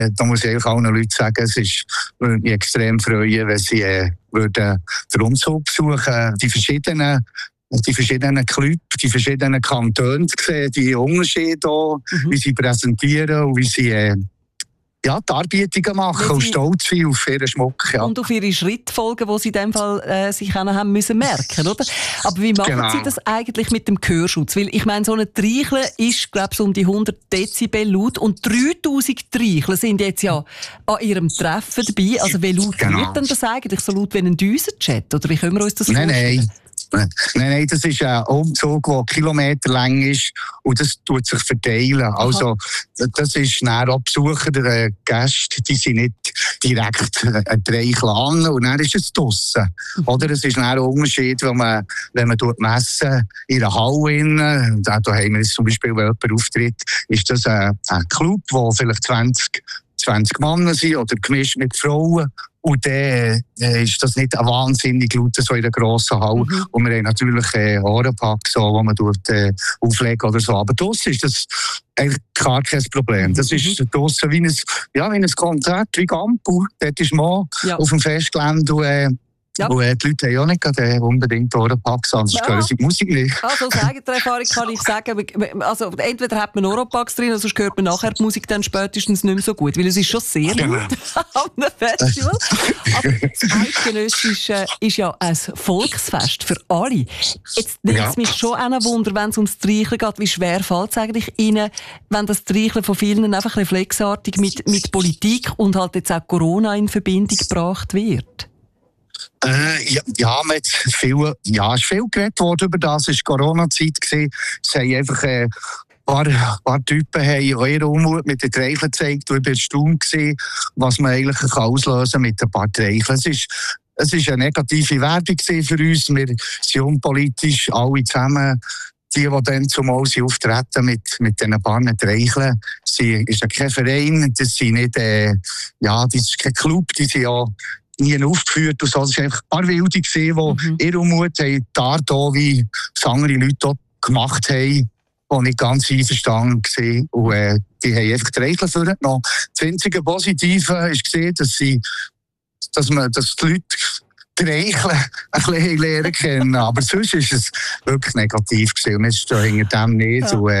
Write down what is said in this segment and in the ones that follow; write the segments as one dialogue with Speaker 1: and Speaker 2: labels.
Speaker 1: Da muss ich eigentlich allen Leuten sagen, würde mich extrem freuen, wenn sie würden den Umzug besuchen, die verschiedenen Clubs, die verschiedenen Kantone sehen, die Unterschiede auch, wie sie präsentieren und wie sie die Arbeitungen machen und stolz sind auf ihren Schmuck. Ja.
Speaker 2: Und auf ihre Schrittfolgen, die sie in dem Fall sich haben müssen merken, oder? Aber wie machen Sie das eigentlich mit dem Gehörschutz? Weil ich meine, so ein Treicheln ist, glaube ich, so um die 100 Dezibel laut und 3000 Treicheln sind jetzt ja an ihrem Treffen dabei. Also wie laut wird denn das eigentlich? So laut wie ein Düsenjet? Oder wie können wir uns das vorstellen?
Speaker 1: Nein, das ist ein Umzug, der kilometerlang ist und das tut sich verteilen. Aha. Also, das ist dann auch Besucher, Gäste, die sind nicht direkt ein Treicheln an und dann ist es draussen. Oder es ist dann ein Unterschied, wenn man messen in einer Halle, da haben wir jetzt zum Beispiel, wenn jemand auftritt, ist das ein Club, wo vielleicht 20 Männer sind oder gemischt mit Frauen. Und dann ist das nicht ein wahnsinnig laut, so in der grossen Halle. Und wir haben natürlich Ohrenpack, so, wo man auflegen oder so. Aber draussen ist das eigentlich gar kein Problem. Das ist draussen wie ein Konzert, wie Gampel. Dort ist man auf dem Festgelände und die Leute haben ja nicht unbedingt Ohrenpacks, sonst hören sie die Musik nicht.
Speaker 2: Also aus eigener Erfahrung kann ich sagen, also entweder hat man Ohrenpacks drin, oder sonst hört man nachher die Musik dann spätestens nicht mehr so gut, weil es ist schon sehr laut an einem Festival. Aber das Eidgenössische ist ja ein Volksfest für alle. Jetzt nimmt es mich schon auch ein Wunder, wenn es ums Treicheln geht, wie schwer fällt es eigentlich Ihnen, wenn das Treicheln von vielen einfach reflexartig mit Politik und halt jetzt auch Corona in Verbindung gebracht wird?
Speaker 1: Man hat ist viel geredet worden über das. Es war Corona-Zeit. Es haben einfach ein paar Typen haben ihren Unmut mit den Treicheln gezeigt. Und ich war erstaunt, was man eigentlich auslösen kann mit ein paar Treicheln. Es war eine negative Werbung für uns. Wir sind unpolitisch, alle zusammen. Die dann zumal auftreten mit diesen paar Treicheln. Es ist kein Verein, das sind nicht, das ist kein Club, die sind ja nie aufgeführt. Und so. Es waren einfach ein paar Wilde, die ihren Mut haben, wie es andere Leute auch gemacht haben, die nicht ganz einverstanden waren. Und die haben einfach die Regeln vorgenommen. Das einzige Positive war, dass die Leute die Regeln ein bisschen lernen können. Aber sonst war es wirklich negativ gewesen. Wir stehen hinter dem nicht. Und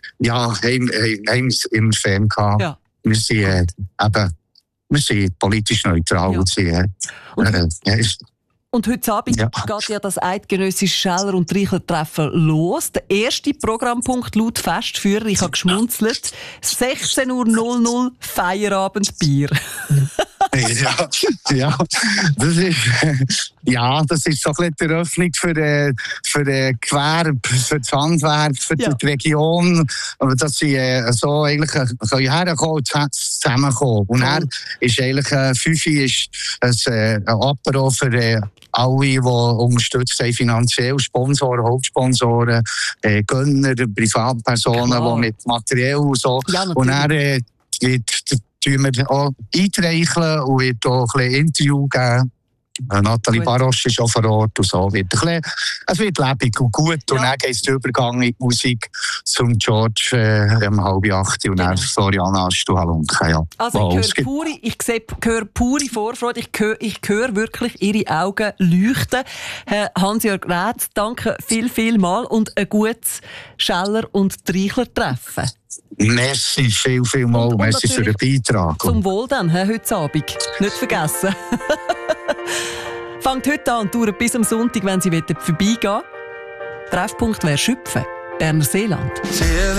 Speaker 1: haben es immer Fan gehabt. Ja. Wir sind politisch neutral.
Speaker 2: Und heute Abend geht ja das eidgenössische Scheller- und Treicheltreffen los. Der erste Programmpunkt laut Festführer, ich habe geschmunzelt, 16:00 Uhr Feierabendbier.
Speaker 1: Das ist so ein bisschen die Eröffnung für Gewerbe, für das Handwerk, für die Region. Dass sie so eigentlich herkommen und zusammenkommen. Und dann ist eigentlich 5 Uhr ein Apero für alle, die unterstützt haben, finanziell, Sponsoren, Hauptsponsoren, Gönner, Privatpersonen, die mit Material und so. Ja, und dann tun wir auch eintreicheln und wird auch ein bisschen Interview geben. Nathalie Barosch ist auch vor Ort und so. Es wird lebendig und gut. Und dann geht es den Übergang in die Musik zum George 7:30 und dann Floriana Stuhalunke. Ja.
Speaker 2: Also ich höre pure Vorfreude. Ich höre wirklich Ihre Augen leuchten. Hans-Jörg Rätz, danke viel mal und ein gutes Scheller- und Treichler-Treffen.
Speaker 1: Merci, viel mal. Merci für den Beitrag.
Speaker 2: Zum Wohl dann, heute Abend. Nicht vergessen. Fangt heute an und dauert bis am Sonntag, wenn Sie vorbeigehen wollen. Treffpunkt wäre Schüpfen, Berner Seeland.